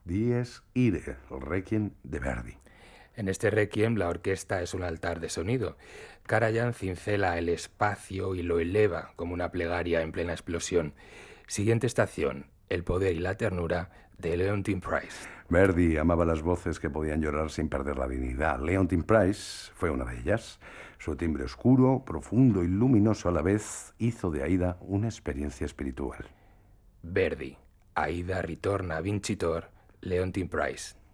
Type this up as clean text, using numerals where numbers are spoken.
Dies Irae, el Requiem de Verdi. En este requiem la orquesta es un altar de sonido. Karajan cincela el espacio y lo eleva como una plegaria en plena explosión. Siguiente estación, El poder y la ternura de Leontyne Price. Verdi amaba las voces que podían llorar sin perder la dignidad. Leontyne Price fue una de ellas. Su timbre oscuro, profundo y luminoso a la vez hizo de Aida una experiencia espiritual. Verdi, Aida ritorna vincitor, Leontyne Price.